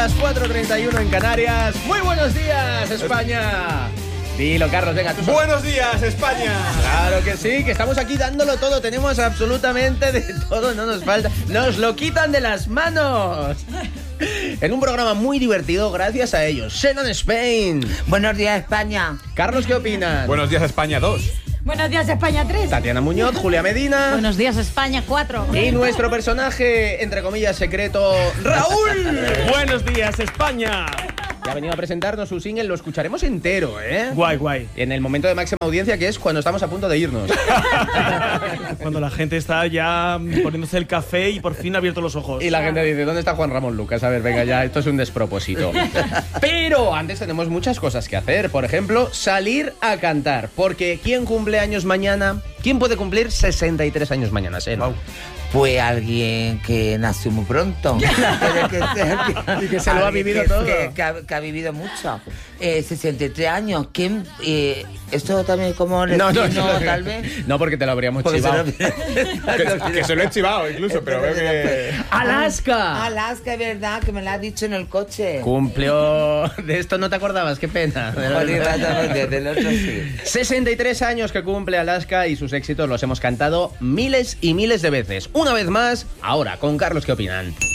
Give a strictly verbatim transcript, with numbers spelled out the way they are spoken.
las cuatro treinta y uno en Canarias. Muy buenos días, España. Dilo, Carlos, venga, tú. Buenos días, España. Claro que sí, que estamos aquí dándolo todo. Tenemos absolutamente de todo, no nos falta. Nos lo quitan de las manos. En un programa muy divertido gracias a ellos. Xenon Spain. Buenos días, España. Carlos, ¿qué opinan? Buenos días, España dos. Buenos días, España tres. Tatiana Muñoz, Julia Medina. Buenos días, España cuatro. Y nuestro personaje, entre comillas, secreto, Raúl. Buenos días, España. Que ha venido a presentarnos su single, lo escucharemos entero, ¿eh? Guay, guay. En el momento de máxima audiencia, que es cuando estamos a punto de irnos. Cuando la gente está ya poniéndose el café y por fin ha abierto los ojos. Y la gente dice, ¿dónde está Juan Ramón Lucas? A ver, venga, ya, esto es un despropósito. Pero antes tenemos muchas cosas que hacer. Por ejemplo, salir a cantar. Porque ¿quién cumple años mañana? ¿Quién puede cumplir sesenta y tres años mañana, Seno? Wow. Pues alguien que nació muy pronto. Pero que se, Y que se lo ha alguien vivido que, todo. Que, que ha, que ha vivido mucho. Eh, sesenta y tres años. ¿Quién? Eh, ¿Esto también como No, no, destino, no, tal vez? no, porque te lo habríamos Porque se chivado. lo- Que, que se lo he chivado incluso, pero veo que... ¡Alaska! Alaska, es verdad, que me lo has dicho en el coche. Cumplió... De esto no te acordabas, qué pena. Joder, exactamente, del otro sí. sesenta y tres años que cumple Alaska y sus éxitos los hemos cantado miles y miles de veces. Una vez más, ahora con Carlos, ¿qué opinan?